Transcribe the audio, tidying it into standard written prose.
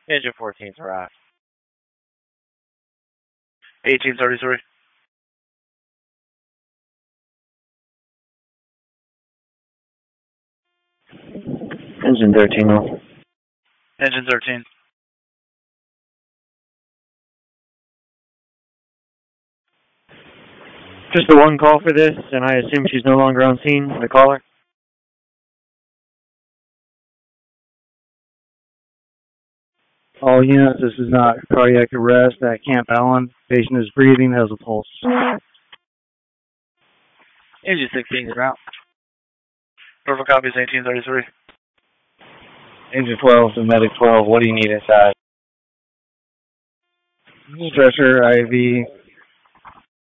Engine 14's harassed. 1833. Engine 13, no. Engine 13. Just the one call for this, and I assume she's no longer on scene, the caller? All units, this is not cardiac arrest at Camp Allen. Patient is breathing, has a pulse. Engine 16 is out. Perfect copies 1833. Engine 12 to Medic 12, what do you need inside? Stretcher, IV,